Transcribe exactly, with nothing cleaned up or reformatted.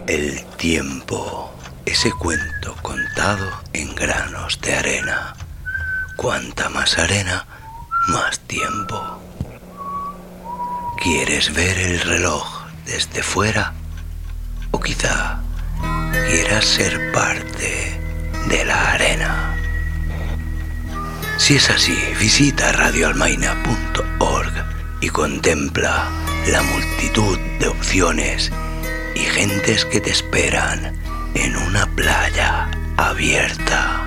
El tiempo, ese cuento contado en granos de arena. Cuanta más arena, más tiempo. ¿Quieres ver el reloj desde fuera? ¿O quizá quieras ser parte de la arena? Si es así, visita radio almaina punto org y contempla la multitud de opciones y gentes que te esperan en una playa abierta.